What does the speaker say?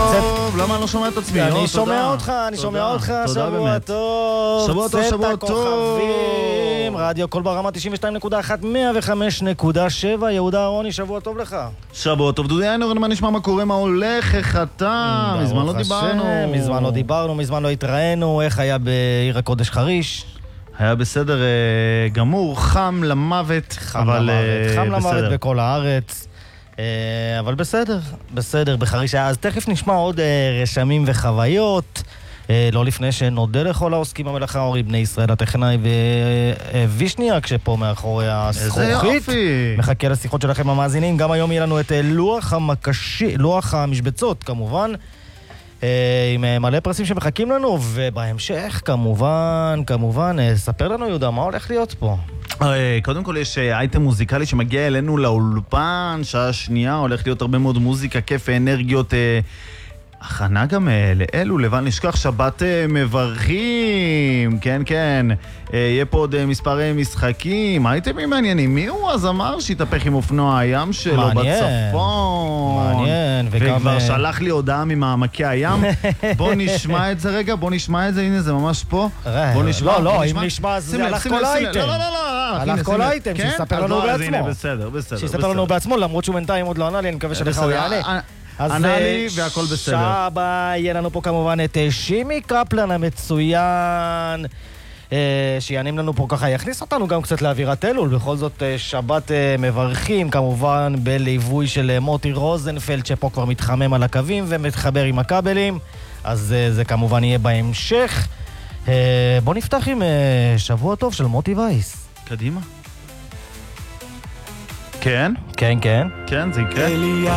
טוב, למה אני לא שומע את עצמי? אני שומע אותך, שבוע טוב. שבוע טוב, שבוע טוב. רדיו קול ברמה 92.1, 105.7, יהודה אהרוני, שבוע טוב לך. שבוע טוב, דודי איינורן, מה נשמע, מה קורה, מה הולך, איך אתה? מזמן לא דיברנו. מזמן לא התראינו, איך היה בעיר הקודש חריש? היה בסדר גמור, חם למוות. חם למוות בכל הארץ. אבל בסדר, בחריש היה. אז תכף נשמע עוד רשמים וחוויות. לא לפני שנודה לכל העוסקים במלאכה, אורי בני ישראל, הטכנאי ווישניאק שפה מאחורי הזכוכית. מחכה לשיחות שלכם המאזינים. גם היום יהיה לנו את לוח המשבצות כמובן, עם מלא פרסים שמחכים לנו, ובהמשך כמובן ספר לנו יהודה מה הולך להיות פה. קודם כל יש אייטם מוזיקלי שמגיע אלינו לאולפן, שעה שנייה, הולך להיות הרבה מאוד מוזיקה, כיף ואנרגיות, הכנה גם לאלו, לבל נשכח שבת מברכים, כן, יהיה פה עוד מספר משחקים, אייטמים מעניינים, מי הוא הזמר שהתהפך עם אופנוע הים שלו בצפון? מעניין, וכבר שלח לי הודעה ממעמקי הים, בוא נשמע את זה, הנה זה ממש פה, בוא נשמע. לא, אם נשמע זה הלך כל אייטם. הלך כל אייטם, שיספר לנו בעצמו. שיספר לנו בעצמו, למרות שהוא בינתיים עוד לא ענה לי, אני מקווה שלך הוא יענה. ענה לי והכל בסדר. שעה הבאה יהיה לנו פה כמובן את שימי קפלן המצוין, שיענים לנו פה ככה, יכניס אותנו גם קצת לאווירת אלול. בכל זאת שבת מברכים כמובן בליווי של מוטי רוזנפלד שפה כבר מתחמם על הקווים ומתחבר עם הכבלים, אז זה כמובן יהיה בהמשך. בוא נפתח עם שבוע טוב של מוטי וייס. קדימה. כן, כן, זה יקרה.